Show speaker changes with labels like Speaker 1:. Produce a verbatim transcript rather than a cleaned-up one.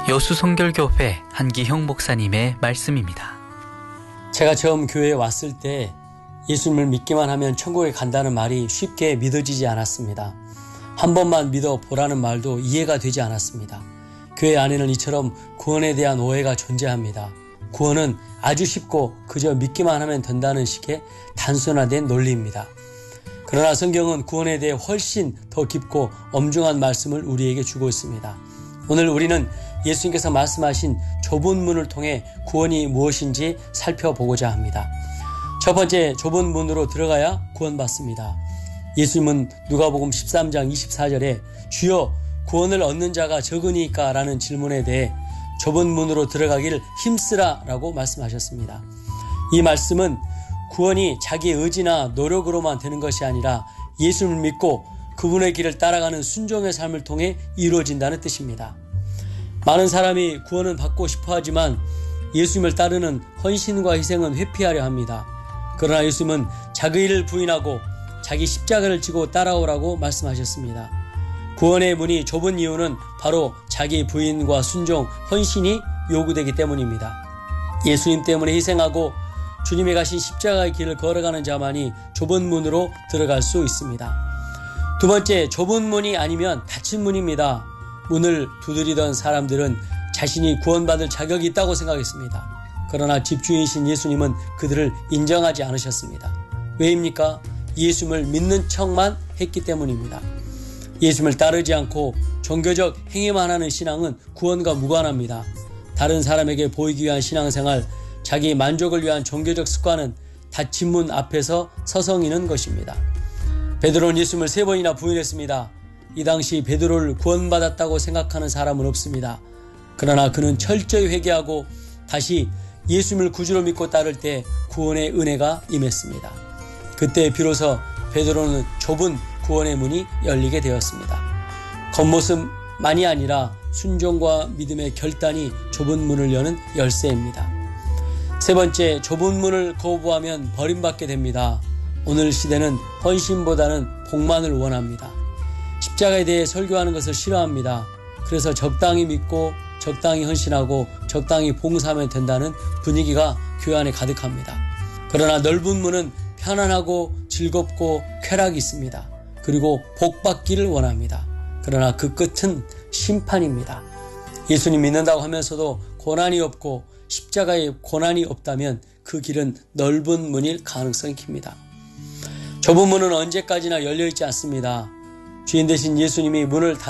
Speaker 1: 여수성결교회 한기형 목사님의 말씀입니다.
Speaker 2: 제가 처음 교회에 왔을 때 예수님을 믿기만 하면 천국에 간다는 말이 쉽게 믿어지지 않았습니다. 한 번만 믿어보라는 말도 이해가 되지 않았습니다. 교회 안에는 이처럼 구원에 대한 오해가 존재합니다. 구원은 아주 쉽고 그저 믿기만 하면 된다는 식의 단순화된 논리입니다. 그러나 성경은 구원에 대해 훨씬 더 깊고 엄중한 말씀을 우리에게 주고 있습니다. 오늘 우리는 예수님께서 말씀하신 좁은 문을 통해 구원이 무엇인지 살펴보고자 합니다. 첫 번째, 좁은 문으로 들어가야 구원받습니다. 예수님은 누가복음 십삼 장 이십사 절에 주여 구원을 얻는 자가 적으니까 라는 질문에 대해 좁은 문으로 들어가기를 힘쓰라 라고 말씀하셨습니다. 이 말씀은 구원이 자기의 의지나 노력으로만 되는 것이 아니라 예수님을 믿고 그분의 길을 따라가는 순종의 삶을 통해 이루어진다는 뜻입니다. 많은 사람이 구원은 받고 싶어 하지만 예수님을 따르는 헌신과 희생은 회피하려 합니다. 그러나 예수님은 자기를 부인하고 자기 십자가를 지고 따라오라고 말씀하셨습니다. 구원의 문이 좁은 이유는 바로 자기 부인과 순종, 헌신이 요구되기 때문입니다. 예수님 때문에 희생하고 주님이 가신 십자가의 길을 걸어가는 자만이 좁은 문으로 들어갈 수 있습니다. 두 번째, 좁은 문이 아니면 닫힌 문입니다. 문을 두드리던 사람들은 자신이 구원받을 자격이 있다고 생각했습니다. 그러나 집주인이신 예수님은 그들을 인정하지 않으셨습니다. 왜입니까? 예수님을 믿는 척만 했기 때문입니다. 예수님을 따르지 않고 종교적 행위만 하는 신앙은 구원과 무관합니다. 다른 사람에게 보이기 위한 신앙생활, 자기 만족을 위한 종교적 습관은 닫힌 문 앞에서 서성이는 것입니다. 베드로는 예수님을 세 번이나 부인했습니다. 이 당시 베드로를 구원받았다고 생각하는 사람은 없습니다. 그러나 그는 철저히 회개하고 다시 예수님을 구주로 믿고 따를 때 구원의 은혜가 임했습니다. 그때 비로소 베드로는 좁은 구원의 문이 열리게 되었습니다. 겉모습만이 아니라 순종과 믿음의 결단이 좁은 문을 여는 열쇠입니다. 세 번째, 좁은 문을 거부하면 버림받게 됩니다. 오늘 시대는 헌신보다는 복만을 원합니다. 십자가에 대해 설교하는 것을 싫어합니다. 그래서 적당히 믿고 적당히 헌신하고 적당히 봉사하면 된다는 분위기가 교회 안에 가득합니다. 그러나 넓은 문은 편안하고 즐겁고 쾌락이 있습니다. 그리고 복받기를 원합니다. 그러나 그 끝은 심판입니다. 예수님 믿는다고 하면서도 고난이 없고 십자가에 고난이 없다면 그 길은 넓은 문일 가능성이 큽니다. 좁은 문은 언제까지나 열려있지 않습니다. 주인 되신 예수님이 문을 닫